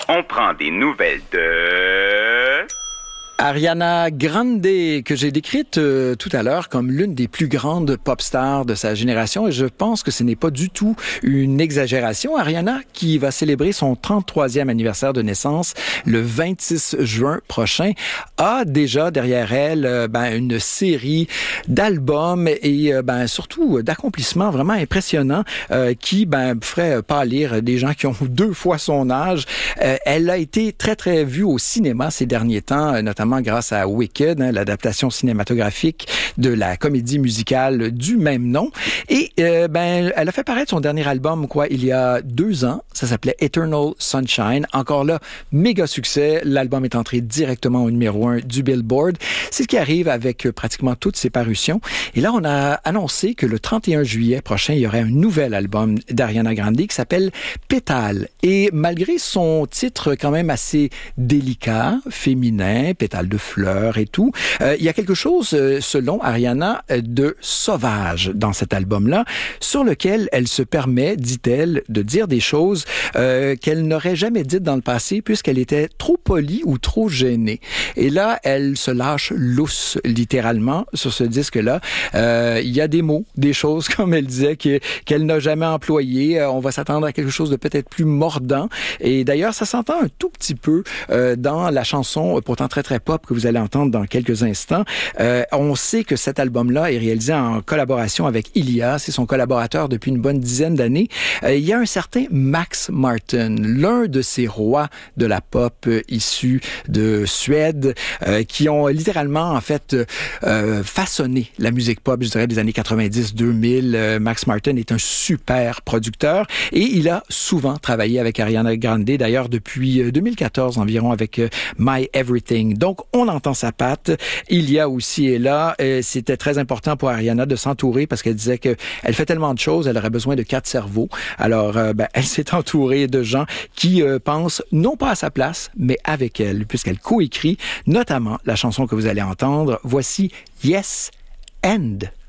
On prend des nouvelles de... Ariana Grande, que j'ai décrite tout à l'heure comme l'une des plus grandes pop stars de sa génération, et je pense que ce n'est pas du tout une exagération. Ariana, qui va célébrer son 33e anniversaire de naissance le 26 juin prochain, a déjà derrière elle une série d'albums et surtout d'accomplissements vraiment impressionnants qui ferait pâlir des gens qui ont 2 fois son âge. Elle a été très, très vue au cinéma ces derniers temps, notamment grâce à Wicked, l'adaptation cinématographique de la comédie musicale du même nom. Et elle a fait paraître son dernier album il y a 2 ans. Ça s'appelait Eternal Sunshine. Encore là, méga succès. L'album est entré directement au numéro 1 du Billboard. C'est ce qui arrive avec pratiquement toutes ses parutions. Et là, on a annoncé que le 31 juillet prochain, il y aurait un nouvel album d'Ariana Grande qui s'appelle Pétale. Et malgré son titre quand même assez délicat, féminin, pétale de fleurs et tout, il y a quelque chose, selon Ariana, de sauvage dans cet album-là, sur lequel elle se permet, dit-elle, de dire des choses qu'elle n'aurait jamais dites dans le passé puisqu'elle était trop polie ou trop gênée. Et là, elle se lâche lousse, littéralement, sur ce disque-là. Il y a des mots, des choses, comme elle disait, qu'elle n'a jamais employées. On va s'attendre à quelque chose de peut-être plus mordant. Et d'ailleurs, ça s'entend un tout petit peu dans la chanson, pourtant très, très pop, que vous allez entendre dans quelques instants. On sait que cet album-là est réalisé en collaboration avec Ilias, c'est son collaborateur depuis une bonne dizaine d'années. Il y a un certain Max Martin, l'un de ces rois de la pop issus de Suède, qui ont littéralement, en fait, façonné la musique pop, je dirais, des années 90-2000. Max Martin est un super producteur et il a souvent travaillé avec Ariana Grande, d'ailleurs depuis 2014 environ, avec My Everything. Donc, on entend sa patte. Il y a aussi et là, c'était très important pour Ariana de s'entourer parce qu'elle disait que elle fait tellement de choses, elle aurait besoin de 4 cerveaux. Alors, elle s'est entourée de gens qui pensent non pas à sa place, mais avec elle, puisqu'elle coécrit notamment la chanson que vous allez entendre. Voici Yes and.